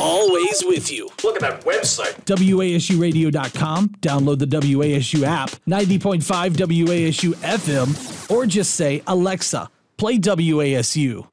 always with you. Look at that website. WASUradio.com. Download the WASU app, 90.5 WASU FM, or just say, Alexa, play WASU.